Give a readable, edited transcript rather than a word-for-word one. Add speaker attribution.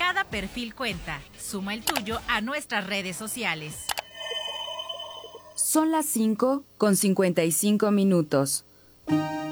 Speaker 1: Cada perfil cuenta. Suma el tuyo a nuestras redes sociales.
Speaker 2: Son las 5:55.